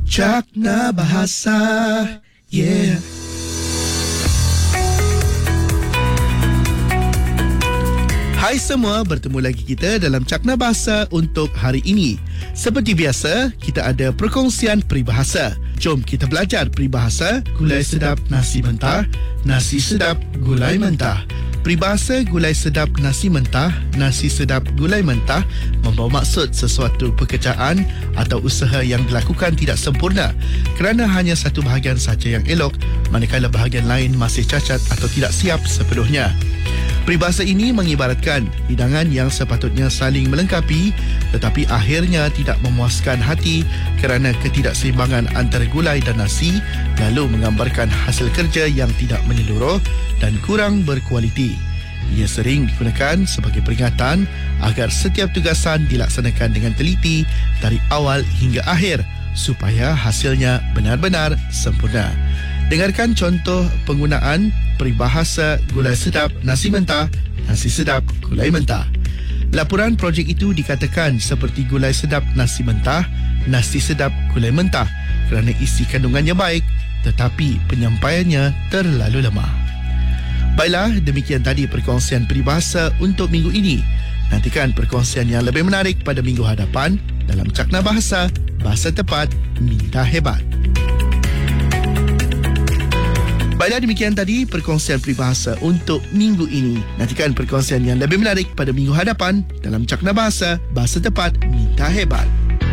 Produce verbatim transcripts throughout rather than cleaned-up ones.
Cakna Bahasa. Yeah. Hai semua, bertemu lagi kita dalam Cakna Bahasa untuk hari ini. Seperti biasa, kita ada perkongsian peribahasa. Jom kita belajar peribahasa gulai sedap nasi mentah, nasi sedap gulai mentah. Peribahasa gulai sedap nasi mentah, nasi sedap gulai mentah membawa maksud sesuatu pekerjaan atau usaha yang dilakukan tidak sempurna kerana hanya satu bahagian sahaja yang elok, manakala bahagian lain masih cacat atau tidak siap sepenuhnya. Peribahasa ini mengibaratkan hidangan yang sepatutnya saling melengkapi tetapi akhirnya tidak memuaskan hati kerana ketidakseimbangan antara gulai dan nasi, lalu menggambarkan hasil kerja yang tidak menyeluruh dan kurang berkualiti. Ia sering digunakan sebagai peringatan agar setiap tugasan dilaksanakan dengan teliti dari awal hingga akhir supaya hasilnya benar-benar sempurna. Dengarkan contoh penggunaan peribahasa gulai sedap nasi mentah, nasi sedap gulai mentah. Laporan projek itu dikatakan seperti gulai sedap nasi mentah, nasi sedap gulai mentah kerana isi kandungannya baik tetapi penyampaiannya terlalu lemah. Baiklah, demikian tadi perkongsian peribahasa untuk minggu ini. Nantikan perkongsian yang lebih menarik pada minggu hadapan dalam Cakna Bahasa, Bahasa Tepat, Minda Hebat. Baiklah, demikian tadi perkongsian peribahasa untuk minggu ini. Nantikan perkongsian yang lebih menarik pada minggu hadapan dalam Cakna Bahasa, Bahasa Tepat, Minda Hebat.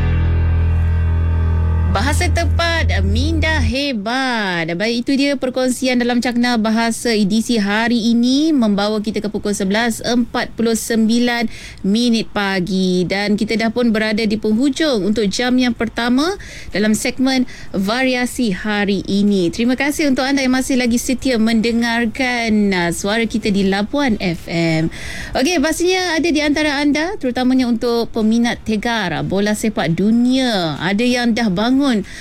Bahasa Tepat, Minda Hebat. Baik, itu dia perkongsian dalam Cakna Bahasa edisi hari ini, membawa kita ke pukul sebelas empat puluh sembilan minit pagi. Dan kita dah pun berada di penghujung untuk jam yang pertama dalam segmen variasi hari ini. Terima kasih untuk anda yang masih lagi setia mendengarkan uh, suara kita di Labuan F M. Okey, pastinya ada di antara anda, terutamanya untuk peminat tegar bola sepak dunia, ada yang dah bangun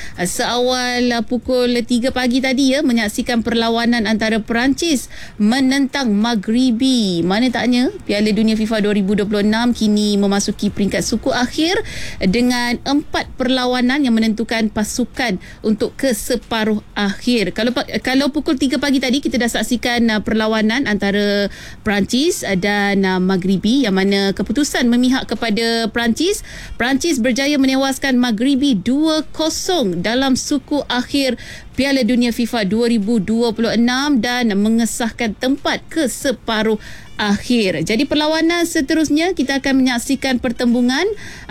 seawal pukul tiga pagi tadi ya, menyaksikan perlawanan antara Perancis menentang Maghribi. Mana taknya Piala Dunia FIFA dua ribu dua puluh enam kini memasuki peringkat suku akhir dengan empat perlawanan yang menentukan pasukan untuk ke separuh akhir. Kalau kalau pukul tiga pagi tadi kita dah saksikan perlawanan antara Perancis dan Maghribi, yang mana keputusan memihak kepada Perancis. Perancis berjaya menewaskan Maghribi dua kosong dalam suku akhir Piala Dunia FIFA dua ribu dua puluh enam dan mengesahkan tempat ke separuh akhir. Jadi perlawanan seterusnya kita akan menyaksikan pertembungan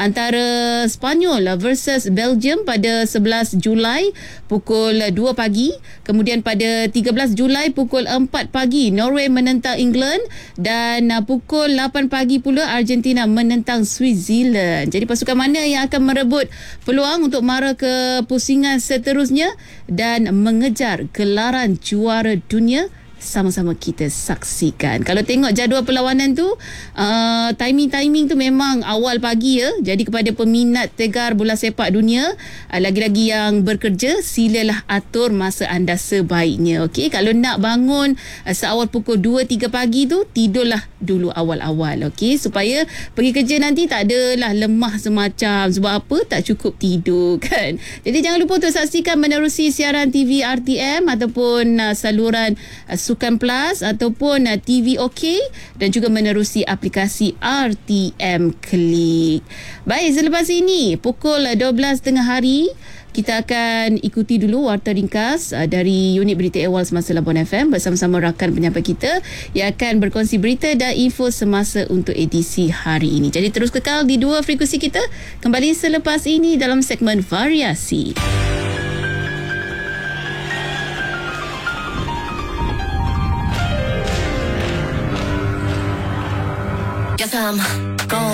antara Sepanyol versus Belgium pada sebelas Julai pukul dua pagi. Kemudian pada tiga belas Julai pukul empat pagi Norway menentang England, dan pukul lapan pagi pula Argentina menentang Switzerland. Jadi pasukan mana yang akan merebut peluang untuk mara ke pusingan seterusnya dan mengejar gelaran juara dunia? Sama-sama kita saksikan. Kalau tengok jadual perlawanan tu, uh, timing-timing tu memang awal pagi ya. Jadi kepada peminat tegar bola sepak dunia, uh, lagi-lagi yang bekerja, silalah atur masa anda sebaiknya. Okey, kalau nak bangun uh, seawal pukul dua tiga pagi tu, tidurlah dulu awal-awal, okey, supaya pergi kerja nanti tak adalah lemah semacam. Sebab apa? Tak cukup tidur kan. Jadi jangan lupa untuk saksikan menerusi siaran T V R T M ataupun uh, saluran uh, Sukan Plus ataupun uh, T V OK, dan juga menerusi aplikasi R T M Klik. Baik, selepas ini pukul dua belas tengah hari kita akan ikuti dulu warta ringkas uh, dari unit berita awal semasa Labuan F M bersama-sama rakan penyampai kita yang akan berkongsi berita dan info semasa untuk edisi hari ini. Jadi terus kekal di dua frekuensi kita, kembali selepas ini dalam segmen variasi. Guess I'm gone.